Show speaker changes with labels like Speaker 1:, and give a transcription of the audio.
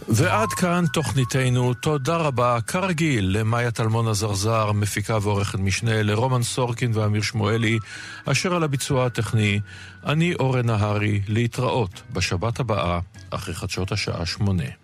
Speaker 1: ועד כאן תוכניתנו. תודה רבה כרגיל למאיה טלמון הזרזר, מפיקה ועורכת משנה, לרומן סורקין ואמיר שמואלי אשר על הביצוע הטכני. אני אורן נהרי, להתראות בשבת הבאה אחרי חדשות השעה 8.